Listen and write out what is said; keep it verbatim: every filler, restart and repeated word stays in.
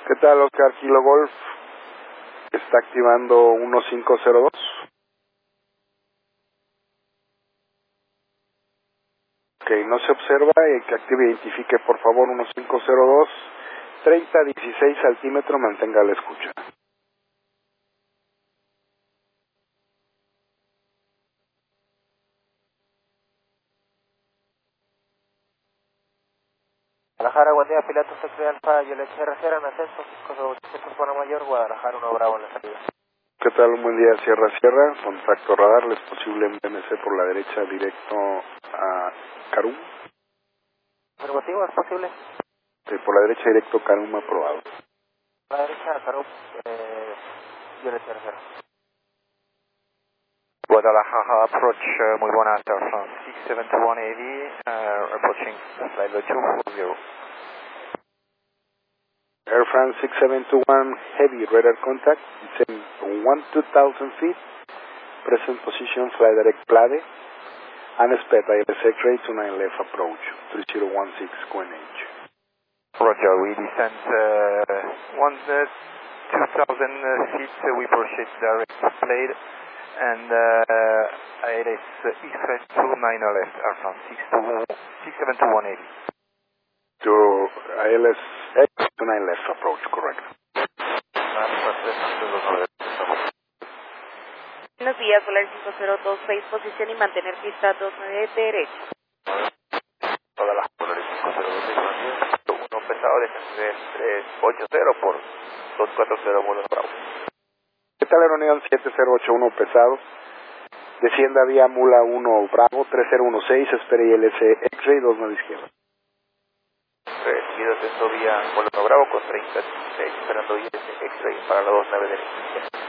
¿Qué tal, Oscar? Kilo Golf está activando uno cinco cero dos. Ok, no se observa y que active e identifique por favor uno cinco cero dos, treinta dieciséis altímetro, mantenga la escucha. Guadalajara, buen día, piloto X-Ray Alfa, yo le eché recera en ascenso, Cisco ochocientos Buena Mayor, Guadalajara, uno Bravo en la salida. ¿Qué tal? Un buen día, Sierra Sierra, contacto radar, es posible en B M C por la derecha directo a Carum. ¿Afirmativo es posible? Sí, por la derecha directo Carum aprobado. A la derecha, Carum, eh, yo le eché recera. Guadalajara approach, uh, muy buenas, Air France six seven two one Heavy, uh, approaching flight level two four zero. Air France six seven two one Heavy, radar contact, descend one two thousand feet, present position, fly direct Plade, unsped I L S X-ray two nine left approach, three zero one six Q N H. Roger, we descend uh, one, uh, two thousand uh, feet, uh, we proceed direct Plade, and uh, I L S X-ray two nine left, Air France six seven two one Heavy. To I L S X two nine left approach, correct. Buenos días, volar cinco cero dos seis, posición y mantener pista dos nueve derecho. Todas las colores cinco cero dos seis, uno pesado, descender tres ocho cero por dos cuatro cero, vuelo Bravo. ¿Qué tal, Aeroneon siete cero ocho uno pesado? Descienda vía Mula uno Bravo, tres cero uno seis, espere I L S X-ray dos nueve izquierda. Recibido descenso vía vuelo Bravo con treinta dieciséis, esperando I L S X-ray para la dos nueve derecha.